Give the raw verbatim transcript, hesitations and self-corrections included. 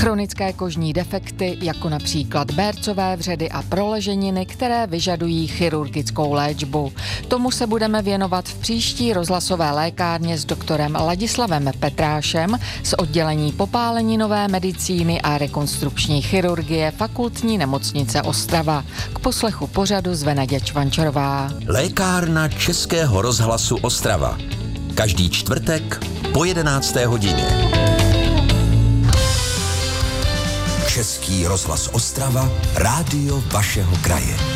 chronické kožní defekty, jako například bércové vředy a proleženiny, které vyžadují chirurgickou léčbu. Tomu se budeme věnovat v příští rozhlasové lékárně s doktorem Ladislavem Petrášem z oddělení popáleninové medicíny a rekonstrukční chirurgie Fakultní nemocnice Ostrava. K poslechu pořadu zve Naděja Čvančarová. Lékárna Českého rozhlasu Ostrava. Každý čtvrtek po jedenácté hodině. Český rozhlas Ostrava, rádio vašeho kraje.